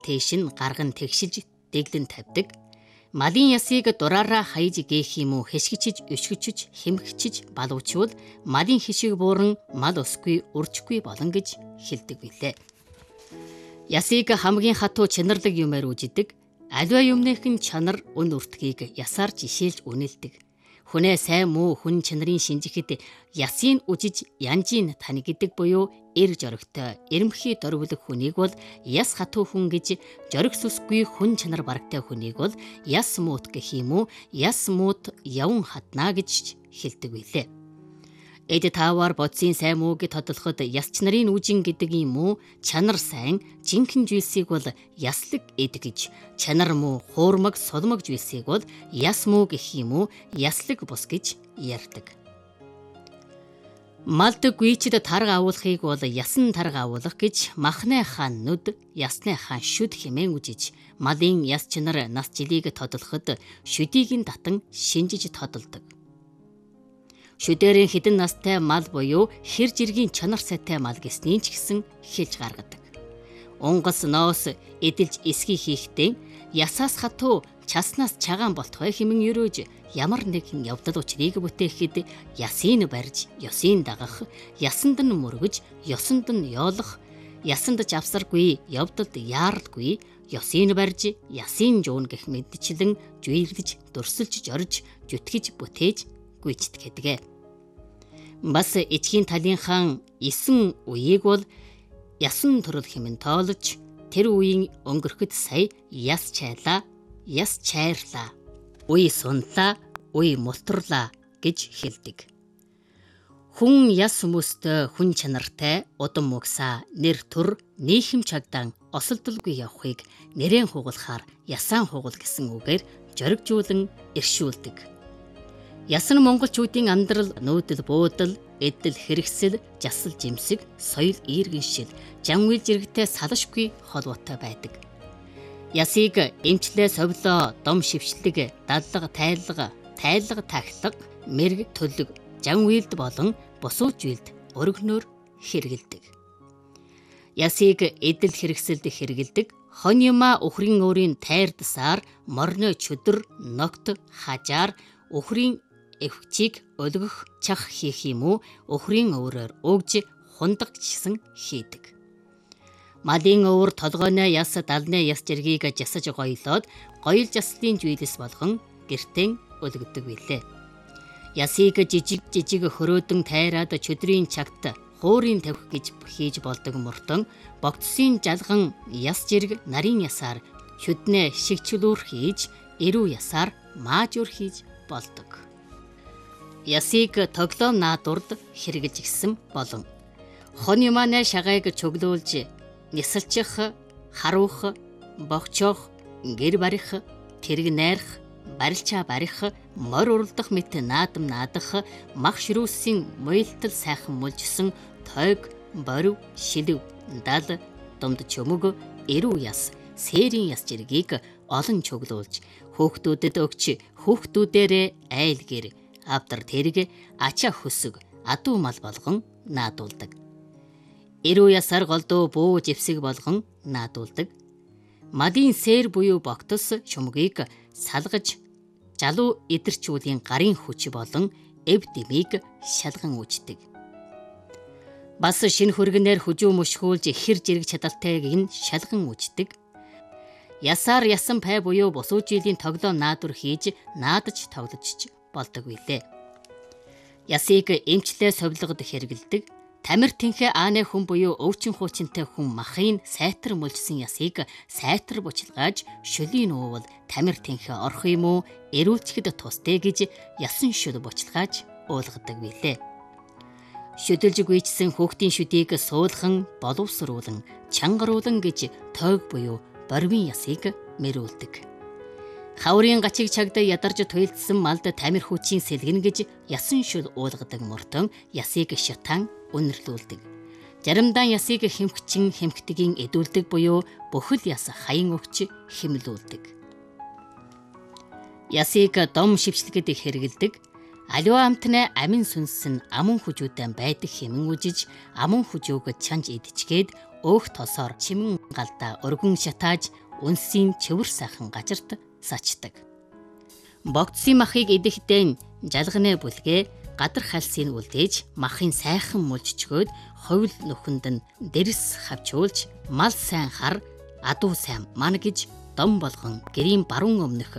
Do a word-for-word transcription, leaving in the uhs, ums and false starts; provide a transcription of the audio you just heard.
Тэш нь гарган тэгшиж дэглэн тавьдаг. Малын ясыг дураараа хаяж гээх юм уу хэшгичиж, өшгөчж, хэмхчиж балуучвал малын хишиг бууран мал усгүй, уржгүй болно гэж хэлдэг билээ. Ясыг хамгийн хатуу чанарлаг юмар үжидэг. Аливаа юмныхын чанар үн үртгийг ясаар жишээлж үнэлдэг. Хүнээ сайн муу хүн чанарын шинжихэд ясыг үжиж янжийн тань гэдэг буюу эр жорогтой, эрэмхий дорволог хүнийг бол яс хатуу хүн гэж, жорог сүсгүй хүн чанар барагтай хүнийг бол яс муут гэх юм уу, яс муут явн хатнаа гэж хэлдэг билээ. Эд таавар бодсын сайн мууг тодлоход ясч нарын үжин гэдэг юм уу, чанар сайн, жинхэнэ зүйлсийг бол яслаг эд гэж, чанар муу, хуурмаг, сулмаг зүйлсийг бол яс муу гэх юм уу, яслаг бус гэж ярьдаг. Малд гүйчэд тарга агуулахыг бол ясан тарга агуулах гэж махны хаан нүд, ясны хаан шүд хэмээн үжиж, малын яс чанар нас жилийг тодлоход шүдийг татан шинжиж тодолдог. Шүдэрийн хідэн настай мал буюу хэр жиргийн чанар сайтай мал гэснийг ч гэсэн хэлж гаргадаг. Унгас ноос эдэлж эсхий хийхдээ ясаас хатуу часнаас чагаан болтгой хэмээн өрөөж ямар нэгэн явдал учрыг бүтээхэд ясыг барьж, ёсыг дагах, ясанд нь мөргөж, ёсонд нь ёолох, ясанд ч авсаргүй, явдалд яаралгүй, ёсыг барьж, ясыг жуун гэх мэдчлэн жүйрдэж, дурсалж, жорж, жүтгэж, бүтээж гүйцэтгэх гэдэг. Бас эчхийн талынхан эсэн үеийг бол ясан төрөл хэмээн тоолж, тэр үеийн өнгөрөхөд сая яс чайлаа, яс чайрлаа, үе сунлаа, үе мултрлаа гэж хэлдэг. Хүн яс хүмүүстэй хүн чанартай, удам мөгсаа, нэр төр, нийхэм чагдан осолдолгүй явахыг нэрэн хугалахаар ясаан хугал гэсэн үгээр жоригжуулан иршүүлдэг. Ясан монголчуудын амьдрал нүүдэл буудал, эдэл хэрэгсэл, жасал жимсэг, соёл иргэншил, жан үйл зэрэгтэй салшгүй холбоотой байдаг. Ясыг эмчлээ совлоо, дом шившлэг, даллага тайлга, тайлга тахлаг, мэрэг төлөг, жан үйлд болон бусууч үйлд өргөнөөр хэрэгэлдэг. Ясыг эдэл хэрэгсэлд хэрэгэлдэг. Хон юма өхрийн өөрийн тайрдсаар, морной чөдөр, ногт, хажаар, өхрийн эвчийг өлгөх чах хийх юм уу, өхрийн өврөөр өгж хундаг гэсэн хийдэг. Малын өвөр толгойноо яс далны яс жиргийг жасаж гоёлоод гоёл жаслын зүйлс болгон гэртэн өлгөдөг билээ. Ясыг жижиг жижиг хөрөөдөн тайраад чөдрийн чагт хуурын тавих гэж хийж болдог мөртөн богдсын жалган яс жирг нарийн ясаар шүднэ шигчлүүр хийж, эрүү ясаар маажуур хийж болдог. Ясыг тоглоом наадурд хэрэгжилж гисэн болон хон юманаа шагайг чөглүүлж нисэлчих, харуах, богчоох, гэр барих, тэрэг найрах, барилчаа барих, морь уралдах мэт наадам наадах, мах ширүүсийн муйлтал сайхан мулжсэн тойг, борив, шилв, дал, думд чөмөг, эрүү яс, сэрийн яс жиргийг олон чөглүүлж, хөөхтүүдэд өгч, хөөхтүүдээрээ айл гэр, авдар тэрэг, ачаа хөсөг, адуу мал болгон наадуулдаг. Эрүү ясаар голдуу буу живсэг болгон наадуулдаг. Малын сэр буюу богтос чумгийг салгаж, жалуу эдэрчүүлийн гарын хүч болон эв дэмийг шалган үүждэг. Бас шинэ хөргөнээр хүжүү мөшгүүлж хэр жирэг чадалтайг нь шалган үүждэг. Ясаар ясан пай буюу бусуу жилийн тоглоом наадур хийж, наадаж тоглож болдог билээ. Ясыг эмчлээ совлогод хэрэгэлдэг. Тамир тэнхээ ааны хүн буюу өвчин хуучинтай хүн махын сайтар мөлжсөн ясыг сайтар бучилгааж, шөлийн уувал тамир тэнхээ орох юм уу, эрүүлчихэд тусдэ гэж ясан шүд бучилгааж уулгадаг билээ. Шүдэлж гүйчсэн хүүхдийн шүдийг суулхан, боловсруулан, чангаруулан гэж тойг буюу борвын ясыг мэрүүлдэг. Хаврын гачиг чагда ядарж туйлдсан малд тамир хүчийн сэлгэн гэж ясан шүд уулгадаг мөртөн ясыг шатан үнэрлүүлдэг. Заримдаа ясыг хэмхчин хэмхтгийн эдүүлдэг буюу бүхэл яс хаян өгч хэмлүүлдэг. Ясыг дом шивчлэгэд хэрэгэлдэг. Аливаа амтны амин сүнс нь аман хүжүүдэн байдаг хэмээн үжиж, аман хүжүүгд чанж идчихгээд өөх тосоор чимэн галдаа өргөн шатааж үнсийн чөвөр сайхан гажирт сачдаг. Богдсон махыг идэхдээ жалганы бүлгээ гадар хальсыг үлдээж махын сайхан мулжчгөөд ховл нүхэнд нь дэрс хавчуулж мал сайн хар адуу сайн ман гэж дом болгон гэрийн баруун өмнөх